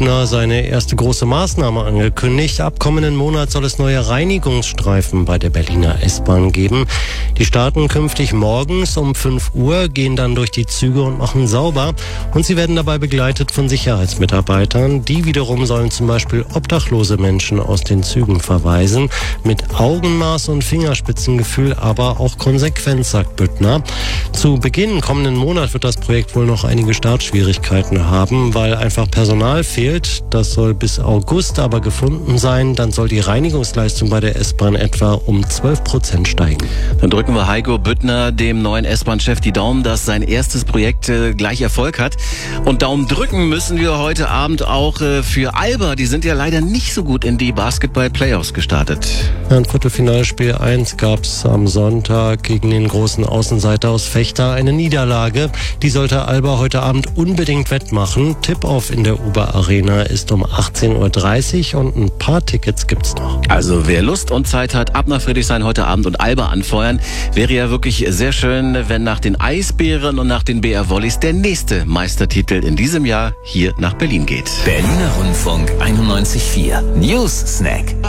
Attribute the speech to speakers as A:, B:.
A: Büttner seine erste große Maßnahme angekündigt. Ab kommenden Monat soll es neue Reinigungsstreifen bei der Berliner S-Bahn geben. Die starten künftig morgens um 5 Uhr, gehen dann durch die Züge und machen sauber. Und sie werden dabei begleitet von Sicherheitsmitarbeitern. Die wiederum sollen zum Beispiel obdachlose Menschen aus den Zügen verweisen. Mit Augenmaß und Fingerspitzengefühl, aber auch Konsequenz, sagt Büttner. Zu Beginn kommenden Monat wird das Projekt wohl noch einige Startschwierigkeiten haben, weil einfach Personal fehlt. Das soll bis August aber gefunden sein. Dann soll die Reinigungsleistung bei der S-Bahn etwa um 12% steigen.
B: Dann drücken wir Heiko Büttner, dem neuen S-Bahn-Chef, die Daumen, dass sein erstes Projekt gleich Erfolg hat. Und Daumen drücken müssen wir heute Abend auch für Alba. Die sind ja leider nicht so gut in die Basketball-Playoffs gestartet.
A: Im Viertelfinalspiel 1 gab es am Sonntag gegen den großen Außenseiter aus Vechta eine Niederlage. Die sollte Alba heute Abend unbedingt wettmachen. Tip-Off in der Uber Arena ist um 18:30 Uhr und ein paar Tickets gibt's noch.
B: Also wer Lust und Zeit hat, ab nach Friedrichshain heute Abend und Alba anfeuern. Wäre ja wirklich sehr schön, wenn nach den Eisbären und nach den BR Volleys der nächste Meistertitel in diesem Jahr hier nach Berlin geht.
C: Berliner Rundfunk 91.4 News Snack.